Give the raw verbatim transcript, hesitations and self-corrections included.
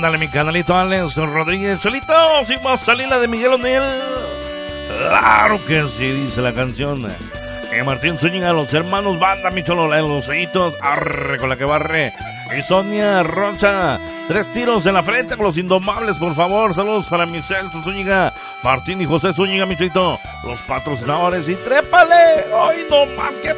Ándale, mi canalito Alex Rodríguez. Cholito, si va a salir la de Miguel O'Neill. Claro que sí, dice la canción. Eh, Martín Zúñiga, los hermanos Banda, mi cholo, los sellitos, arre con la que barre. Y Sonia Rocha, tres tiros en la frente con los indomables, por favor. Saludos para mi Celso Zúñiga, Martín y José Zúñiga, mi cholito, los patrocinadores. Y trépale, hoy no más que